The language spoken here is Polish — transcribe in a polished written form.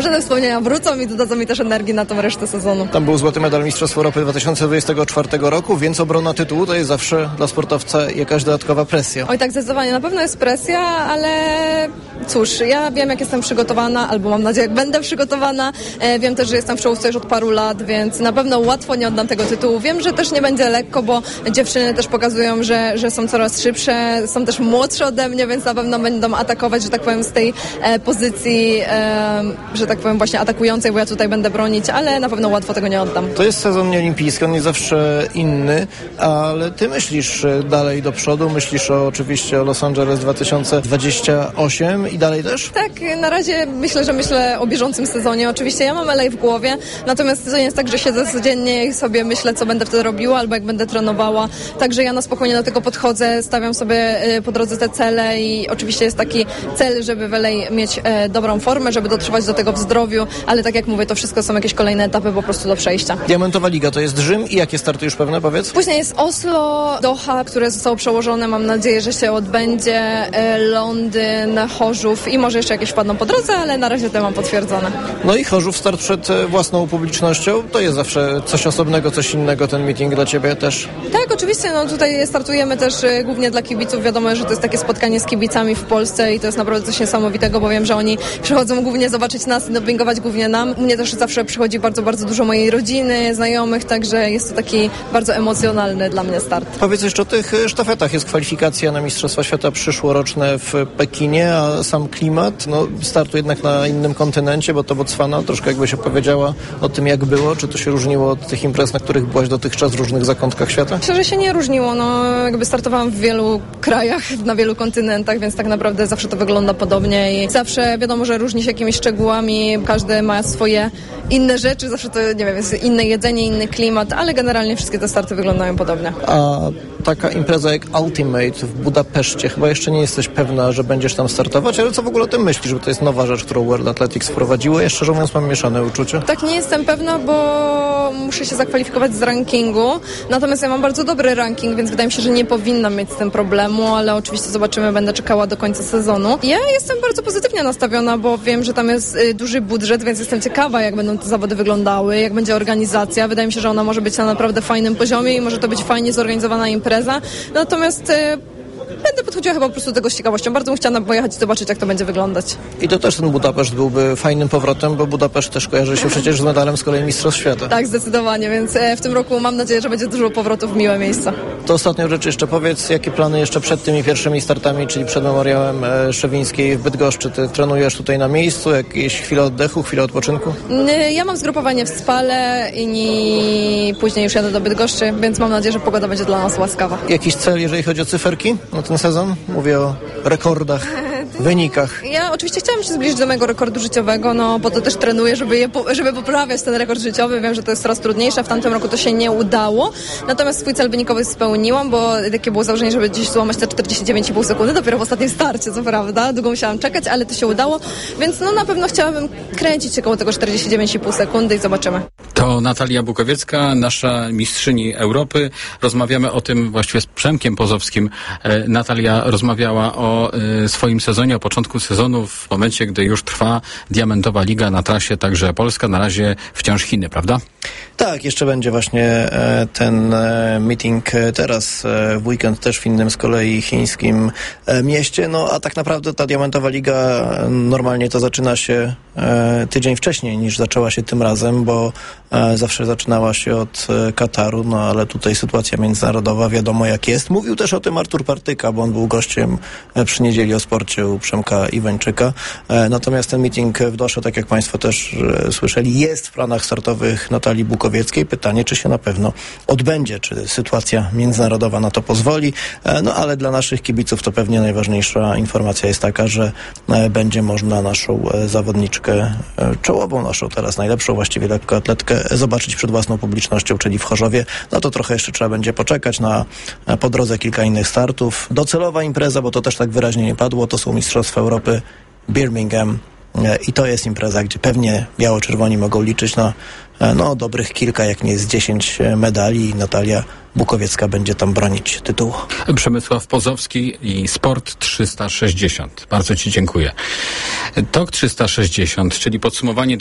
Że te wspomnienia wrócą i dodadzą mi też energii na tą resztę sezonu. Tam był złoty medal Mistrzostw Europy 2024 roku, więc obrona tytułu to jest zawsze dla sportowca jakaś dodatkowa presja. Oj tak, zdecydowanie. Na pewno jest presja, ale cóż, ja wiem jak jestem przygotowana, albo mam nadzieję jak będę przygotowana. Wiem też, że jestem w czołówce już od paru lat, więc na pewno łatwo nie oddam tego tytułu. Wiem, że też nie będzie lekko, bo dziewczyny też pokazują, że są coraz szybsze, są też młodsze ode mnie, więc na pewno będą atakować, że tak powiem, z tej pozycji, że tak powiem, właśnie atakującej, bo ja tutaj będę bronić, ale na pewno łatwo tego nie oddam. To jest sezon nieolimpijski, on jest zawsze inny, ale ty myślisz dalej do przodu, myślisz oczywiście o Los Angeles 2028 i dalej też? Tak, na razie myślę o bieżącym sezonie. Oczywiście ja mam LA w głowie, natomiast to nie jest tak, że siedzę codziennie i sobie myślę, co będę wtedy robiła albo jak będę trenowała. Także ja na spokojnie do tego podchodzę, stawiam sobie po drodze te cele i oczywiście jest taki cel, żeby w LA mieć dobrą formę, żeby dotrwać do tego w zdrowiu, ale tak jak mówię, to wszystko są jakieś kolejne etapy po prostu do przejścia. Diamentowa Liga to jest Rzym i jakie starty już pewne, powiedz? Później jest Oslo, Doha, które zostało przełożone, mam nadzieję, że się odbędzie, Londyn, Chorzów i może jeszcze jakieś wpadną po drodze, ale na razie te mam potwierdzone. No i Chorzów, start przed własną publicznością, to jest zawsze coś osobnego, coś innego, ten meeting dla ciebie też? Tak, oczywiście, no tutaj startujemy też głównie dla kibiców, wiadomo, że to jest takie spotkanie z kibicami w Polsce i to jest naprawdę coś niesamowitego, bo wiem, że oni przychodzą głównie zobaczyć nas i dopingować głównie nam. U mnie też zawsze przychodzi bardzo, bardzo dużo mojej rodziny, znajomych, także jest to taki bardzo emocjonalny dla mnie start. Powiedz jeszcze o tych sztafetach. Jest kwalifikacja na Mistrzostwa Świata przyszłoroczne w Pekinie, a sam klimat, no startu jednak na innym kontynencie, bo to Botswana, troszkę jakbyś opowiedziała o tym, jak było, czy to się różniło od tych imprez, na których byłaś dotychczas w różnych zakątkach świata? Myślę, że się nie różniło, no jakby startowałam w wielu krajach, na wielu kontynentach, więc tak naprawdę zawsze to wygląda podobnie i zawsze wiadomo, że różni się jakimiś szczegółami, każdy ma swoje inne rzeczy, zawsze to, nie wiem, jest inne jedzenie, inny klimat, ale generalnie wszystkie te starty wyglądają podobnie. A taka impreza jak Ultimate w Budapeszcie, chyba jeszcze nie jesteś pewna, że będziesz tam startować, ale co w ogóle o tym myślisz, bo to jest nowa rzecz, którą World Athletics wprowadziło? Ja szczerze mówiąc mam mieszane uczucie. Tak, nie jestem pewna, bo muszę się zakwalifikować z rankingu, natomiast ja mam bardzo dobry ranking, więc wydaje mi się, że nie powinnam mieć z tym problemu, ale oczywiście zobaczymy, będę czekała do końca sezonu. Ja jestem bardzo pozytywnie nastawiona, bo wiem, że tam jest duży budżet, więc jestem ciekawa, jak będą te zawody wyglądały, jak będzie organizacja. Wydaje mi się, że ona może być na naprawdę fajnym poziomie i może to być fajnie zorganizowana impreza. Natomiast będę podchodziła chyba po prostu do tego z ciekawością. Bardzo bym chciała pojechać i zobaczyć, jak to będzie wyglądać. I to też ten Budapeszt byłby fajnym powrotem, bo Budapeszt też kojarzy się przecież z medalem z kolei Mistrzostw Świata. Tak, zdecydowanie, więc w tym roku mam nadzieję, że będzie dużo powrotów w miłe miejsca. To ostatnią rzecz jeszcze powiedz, jakie plany jeszcze przed tymi pierwszymi startami, czyli przed memoriałem Szewińskiej w Bydgoszczy? Ty trenujesz tutaj na miejscu, jakieś chwile oddechu, chwile odpoczynku? Ja mam zgrupowanie w Spale i później już jadę do Bydgoszczy, więc mam nadzieję, że pogoda będzie dla nas łaskawa. Jakiś cel, jeżeli chodzi o cyferki na ten sezon? Mówię o rekordach, wynikach. Ja oczywiście chciałam się zbliżyć do mojego rekordu życiowego, no bo to też trenuję, żeby poprawiać ten rekord życiowy. Wiem, że to jest coraz trudniejsze. W tamtym roku to się nie udało. Natomiast swój cel wynikowy spełniłam, bo takie było założenie, żeby gdzieś złamać te 49,5 sekundy. Dopiero w ostatnim starcie, co prawda. Długo musiałam czekać, ale to się udało. Więc no na pewno chciałabym kręcić się koło tego 49,5 sekundy i zobaczymy. To Natalia Bukowiecka, nasza mistrzyni Europy. Rozmawiamy o tym właściwie z Przemkiem Pozowskim. Natalia rozmawiała o swoim sezonie, o początku sezonu, w momencie, gdy już trwa Diamentowa Liga na trasie, także Polska, na razie wciąż Chiny, prawda? Tak, jeszcze będzie właśnie ten meeting teraz w weekend też w innym z kolei chińskim mieście, no a tak naprawdę ta Diamentowa Liga normalnie to zaczyna się tydzień wcześniej niż zaczęła się tym razem, bo zawsze zaczynała się od Kataru, no ale tutaj sytuacja międzynarodowa wiadomo jak jest. Mówił też o tym Artur Partyka, bo on był gościem przy Niedzieli o Sporcie u Przemka Iwańczyka. Natomiast ten meeting w Dosze, tak jak Państwo też słyszeli, jest w planach startowych Natalii Bukowieckiej. Pytanie, czy się na pewno odbędzie, czy sytuacja międzynarodowa na to pozwoli. No ale dla naszych kibiców to pewnie najważniejsza informacja jest taka, że będzie można naszą zawodniczkę czołową, naszą teraz najlepszą właściwie lekkoatletkę zobaczyć przed własną publicznością, czyli w Chorzowie. No to trochę jeszcze trzeba będzie poczekać na po drodze kilka innych startów. Docelowa impreza, bo to też tak wyraźnie nie padło, to są Mistrzostwa Europy Birmingham I to jest impreza, gdzie pewnie biało-czerwoni mogą liczyć na dobrych kilka, jak nie jest 10 medali i Natalia Bukowiecka będzie tam bronić tytułu. Przemysław Pozowski i Sport 360. Bardzo Ci dziękuję. TOK 360, czyli podsumowanie